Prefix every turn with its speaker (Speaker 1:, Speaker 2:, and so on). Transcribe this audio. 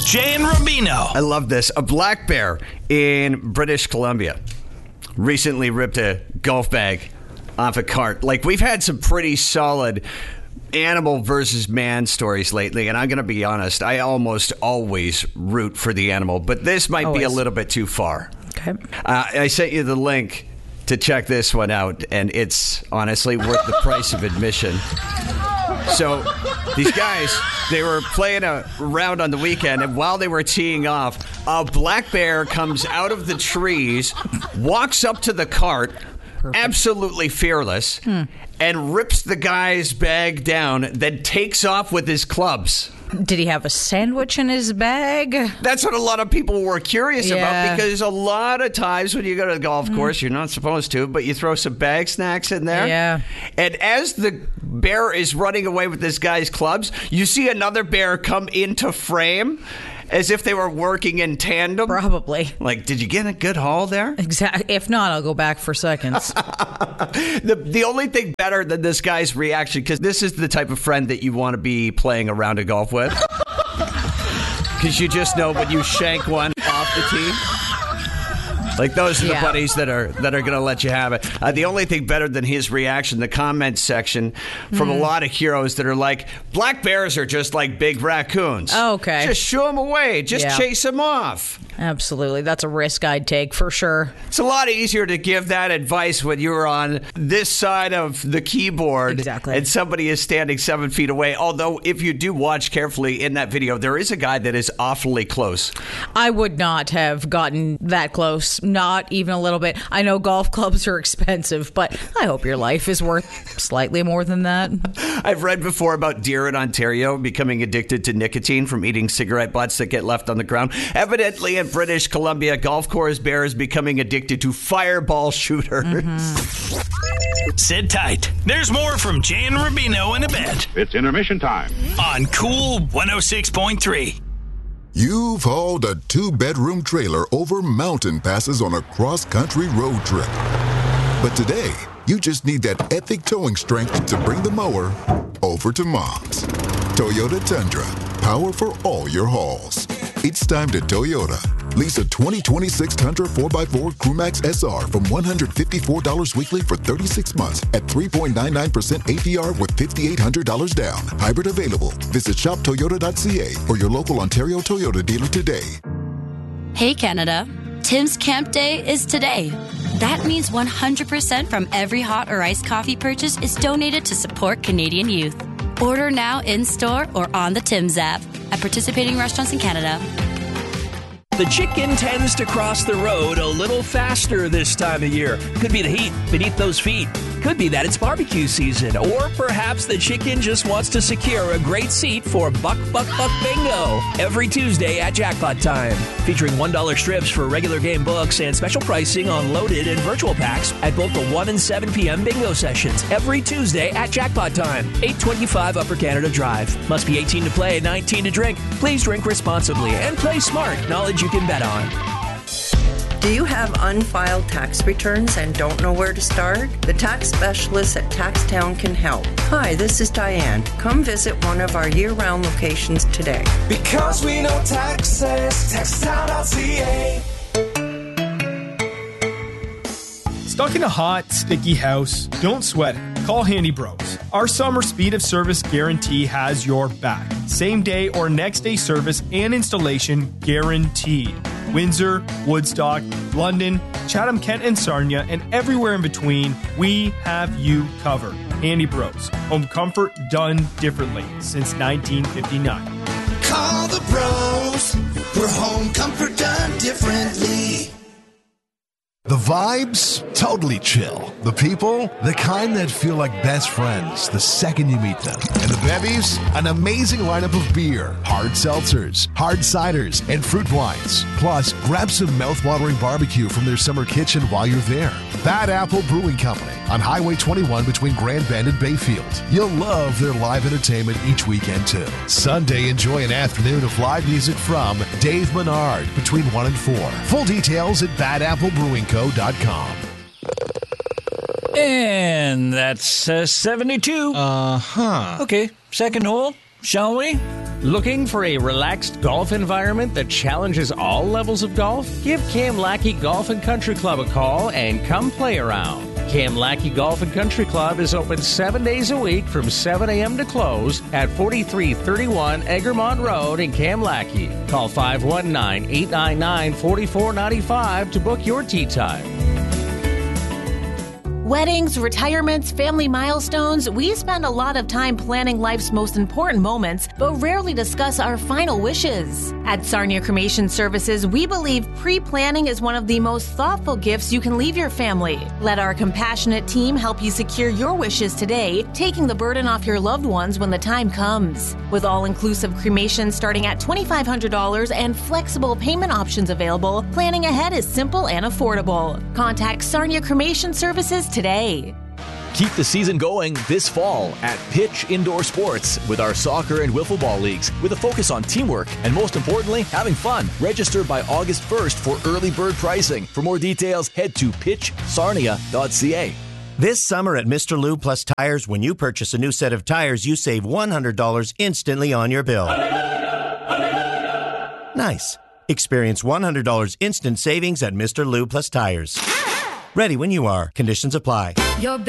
Speaker 1: Jay and Rubino.
Speaker 2: I love this. A black bear in British Columbia recently ripped a golf bag off a cart. Like, we've had some pretty solid animal versus man stories lately, and I'm going to be honest, I almost always root for the animal, but this might be a little bit too far.
Speaker 3: Okay.
Speaker 2: I sent you the link to check this one out, and it's honestly worth the price of admission. So these guys, they were playing a round on the weekend, and while they were teeing off, a black bear comes out of the trees, walks up to the cart, absolutely fearless, and rips the guy's bag down, then takes off with his clubs.
Speaker 3: Did he have a sandwich in his bag?
Speaker 2: That's what a lot of people were curious about, because a lot of times when you go to the golf course, you're not supposed to, but you throw some bag snacks in there.
Speaker 3: Yeah.
Speaker 2: And as the bear is running away with this guy's clubs, you see another bear come into frame as if they were working in tandem.
Speaker 3: Probably.
Speaker 2: Like, did you get a good haul there?
Speaker 3: Exactly. If not, I'll go back for seconds.
Speaker 2: The only thing better than this guy's reaction, because this is the type of friend that you want to be playing a round of golf with, because you just know when you shank one off the tee. Like, those are the buddies that are going to let you have it. The only thing better than his reaction, the comment section from a lot of heroes that are like, black bears are just like big raccoons.
Speaker 3: Oh, okay.
Speaker 2: Just shoo them away. Just chase them off.
Speaker 3: Absolutely. That's a risk I'd take for sure.
Speaker 2: It's a lot easier to give that advice when you're on this side of the keyboard.
Speaker 3: Exactly.
Speaker 2: And somebody is standing 7 feet away. Although, if you do watch carefully in that video, there is a guy that is awfully close.
Speaker 3: I would not have gotten that close. Not even a little bit. I know golf clubs are expensive, but I hope your life is worth slightly more than that.
Speaker 2: I've read before about deer in Ontario becoming addicted to nicotine from eating cigarette butts that get left on the ground. Evidently, in British Columbia, golf course bears becoming addicted to fireball shooters.
Speaker 1: Sit tight. There's more from Jay and Rubino in a bit.
Speaker 4: It's intermission time
Speaker 1: On Cool 106.3.
Speaker 5: You've hauled a 2-bedroom trailer over mountain passes on a cross-country road trip. But today, you just need that epic towing strength to bring the mower over to Mom's. Toyota Tundra. Power for all your hauls. It's time to Toyota. Lease a 2026 Tundra 4x4 Crewmax SR from $154 weekly for 36 months at 3.99% APR with $5,800 down. Hybrid available. Visit shoptoyota.ca or your local Ontario Toyota dealer today.
Speaker 6: Hey Canada, Tim's Camp Day is today. That means 100% from every hot or iced coffee purchase is donated to support Canadian youth. Order now in-store or on the Tim's app at participating restaurants in Canada.
Speaker 7: The chicken tends to cross the road a little faster this time of year. Could be the heat beneath those feet. Could be that it's barbecue season. Or perhaps the chicken just wants to secure a great seat for Buck Buck Buck Bingo every Tuesday at Jackpot Time. Featuring $1 strips for regular game books and special pricing on loaded and virtual packs at both the 1 and 7 p.m. bingo sessions every Tuesday at Jackpot Time. 825 Upper Canada Drive. Must be 18 to play, 19 to drink. Please drink responsibly and play smart. Knowledge you can bet on.
Speaker 8: Do you have unfiled tax returns and don't know where to start? The tax specialists at Taxtown can help. Hi, this is Diane. Come visit one of our year-round locations today.
Speaker 9: Because we know taxes, taxtown.ca.
Speaker 10: Stuck in a hot, sticky house? Don't sweat it. Call Handy Bros. Our summer speed of service guarantee has your back. Same day or next day service and installation guaranteed. Windsor, Woodstock, London, Chatham, Kent, and Sarnia, and everywhere in between, we have you covered. Handy Bros. Home comfort done differently since 1959.
Speaker 9: Call the bros. We're home comfort done differently.
Speaker 11: The vibes, totally chill. The people, the kind that feel like best friends the second you meet them. And the bevies, an amazing lineup of beer, hard seltzers, hard ciders, and fruit wines. Plus, grab some mouth-watering barbecue from their summer kitchen while you're there. Bad Apple Brewing Company on Highway 21 between Grand Bend and Bayfield. You'll love their live entertainment each weekend, too. Sunday, enjoy an afternoon of live music from Dave Menard between 1 and 4. Full details at badapplebrewingco.com.
Speaker 12: And that's 72.
Speaker 13: Uh-huh.
Speaker 12: Okay, second hole.
Speaker 4: shall we? Looking for a relaxed golf environment that challenges all levels of golf? Give Cam Lackey Golf and Country Club a call and come play around. Cam Lackey Golf and Country Club is open 7 days a week from 7 a.m. to close at 4331 Egremont Road in Cam Lackey. Call 519-899-4495 to book your tee time.
Speaker 12: Weddings, retirements, family milestones, we spend a lot of time planning life's most important moments, but rarely discuss our final wishes. At Sarnia Cremation Services, we believe pre-planning is one of the most thoughtful gifts you can leave your family. Let our compassionate team help you secure your wishes today, taking the burden off your loved ones when the time comes. With all-inclusive cremation starting at $2,500 and flexible payment options available, planning ahead is simple and affordable. Contact Sarnia Cremation Services today.
Speaker 13: Keep the season going this fall at Pitch Indoor Sports with our soccer and wiffle ball leagues with a focus on teamwork and, most importantly, having fun. Register by August 1st for early bird pricing. For more details, head to pitchsarnia.ca.
Speaker 14: This summer at Mr. Lube Plus Tires, when you purchase a new set of tires, you save $100 instantly on your bill. Nice. Experience $100 instant savings at Mr. Lube Plus Tires. Ready when you are. Conditions apply.
Speaker 15: Your